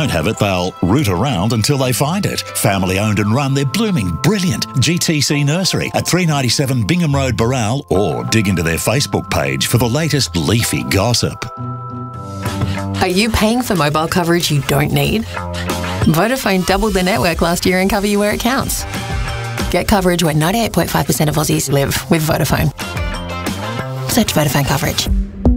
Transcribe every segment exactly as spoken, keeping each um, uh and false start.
don't have it, they'll root around until they find it. Family owned and run, they're blooming brilliant. G T C Nursery at three ninety-seven Bingham Road, Baral, or dig into their Facebook page for the latest leafy gossip. Are you paying for mobile coverage you don't need? Vodafone doubled their network last year and cover you where it counts. Get coverage where ninety-eight point five percent of Aussies live with Vodafone. Search Vodafone coverage.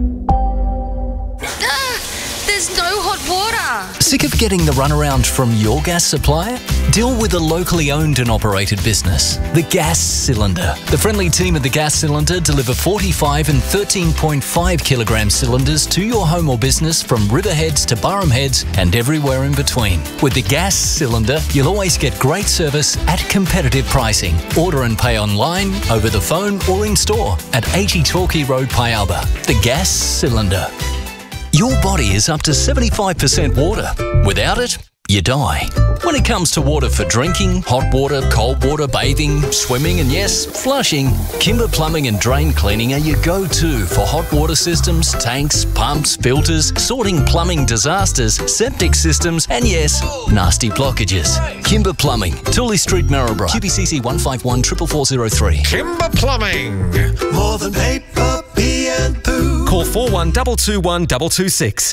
There's no hot water. Sick of getting the runaround from your gas supplier? Deal with a locally owned and operated business. The Gas Cylinder. The friendly team at The Gas Cylinder deliver forty-five and thirteen point five kilogram cylinders to your home or business from Riverheads to Burham Heads and everywhere in between. With The Gas Cylinder, you'll always get great service at competitive pricing. Order and pay online, over the phone or in store at eighty Torquay Road, Pialba. The Gas Cylinder. Your body is up to seventy-five percent water. Without it, you die. When it comes to water for drinking, hot water, cold water, bathing, swimming and yes, flushing, Kimber Plumbing and Drain Cleaning are your go-to for hot water systems, tanks, pumps, filters, sorting plumbing disasters, septic systems and yes, nasty blockages. Kimber Plumbing, Tooley Street, Marlborough, Q B C C one five one four four zero three. Kimber Plumbing. More than paper, pee and poo. Call four one two two one two two six.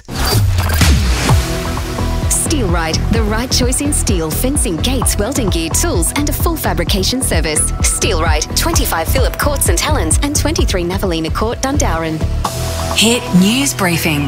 Steelrite, the right choice in steel, fencing, gates, welding gear, tools and a full fabrication service. Steelrite, twenty-five Phillip Court St Helens and twenty-three Navalina Court, Dundowran. Hit News Briefing.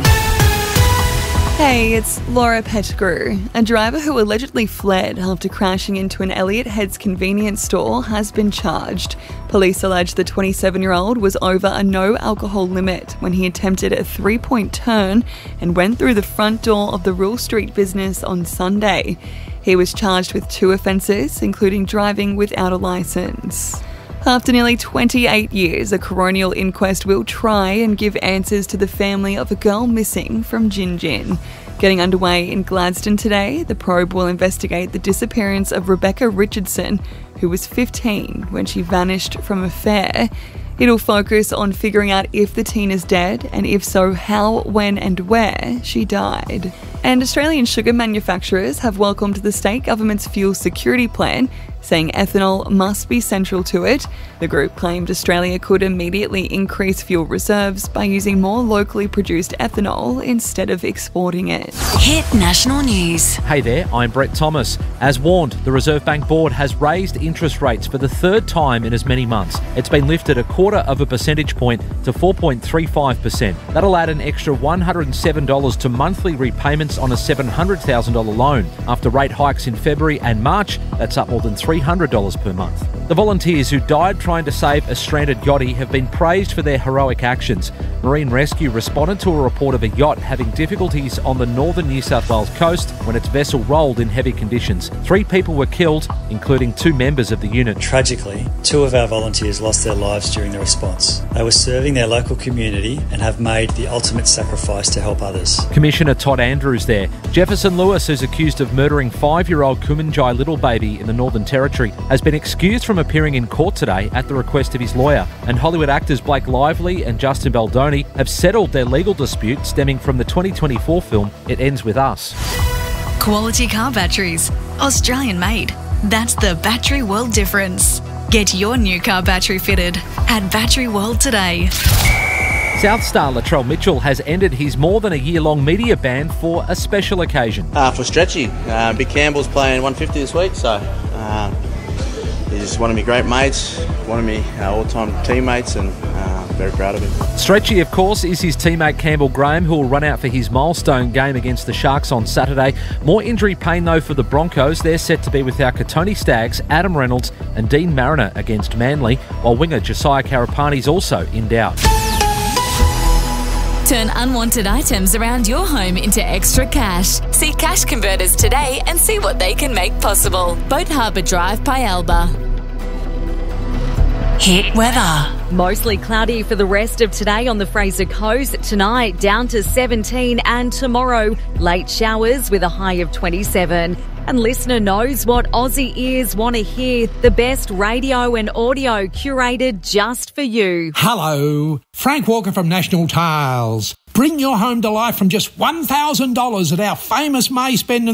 Hey, it's Laura Pettigrew. A driver who allegedly fled after crashing into an Elliott Heads convenience store has been charged. Police allege the twenty-seven-year-old was over a no-alcohol limit when he attempted a three-point turn and went through the front door of the Rule Street business on Sunday. He was charged with two offences, including driving without a licence. After nearly twenty-eight years, a coronial inquest will try and give answers to the family of a girl missing from Gin Gin. Getting underway in Gladstone today, the probe will investigate the disappearance of Rebecca Richardson, who was fifteen when she vanished from a fair. It'll focus on figuring out if the teen is dead, and if so, how, when and where she died. And Australian sugar manufacturers have welcomed the state government's fuel security plan, saying ethanol must be central to it. The group claimed Australia could immediately increase fuel reserves by using more locally produced ethanol instead of exporting it. Hit National News. Hey there, I'm Brett Thomas. As warned, the Reserve Bank Board has raised interest rates for the third time in as many months. It's been lifted a quarter of a percentage point to four point three five percent. That'll add an extra one hundred seven dollars to monthly repayments on a seven hundred thousand dollars loan. After rate hikes in February and March, that's up more than three hundred dollars per month. The volunteers who died trying to save a stranded yachty have been praised for their heroic actions. Marine Rescue responded to a report of a yacht having difficulties on the northern New South Wales coast when its vessel rolled in heavy conditions. Three people were killed, including two members of the unit. Tragically, two of our volunteers lost their lives during the response. They were serving their local community and have made the ultimate sacrifice to help others. Commissioner Todd Andrews there. Jefferson Lewis, who's accused of murdering five-year-old Kumanjai little baby in the Northern Territory, has been excused from appearing in court today at the request of his lawyer. And Hollywood actors Blake Lively and Justin Baldoni have settled their legal dispute stemming from the twenty twenty-four film It Ends With Us. Quality car batteries. Australian made. That's the Battery World difference. Get your new car battery fitted at Battery World today. South star Latrell Mitchell has ended his more than a year-long media ban for a special occasion. Uh, for stretchy. Uh, Big Campbell's playing one fifty this week, so uh, he's one of my great mates, one of my uh, all-time teammates, and uh, very proud of him. Stretchy, of course, is his teammate Campbell Graham, who will run out for his milestone game against the Sharks on Saturday. More injury pain, though, for the Broncos. They're set to be without Katoni Staggs, Adam Reynolds and Dean Mariner against Manly, while winger Josiah Karapani's also in doubt. Turn unwanted items around your home into extra cash. See Cash Converters today and see what they can make possible. Boat Harbour Drive, Pialba. Hit weather. Mostly cloudy for the rest of today on the Fraser Coast. Tonight down to seventeen, and tomorrow late showers with a high of twenty-seven. And listener knows what Aussie ears want to hear. The best radio and audio curated just for you. Hello, Frank Walker from National Tiles. Bring your home to life from just one thousand dollars at our famous May Spend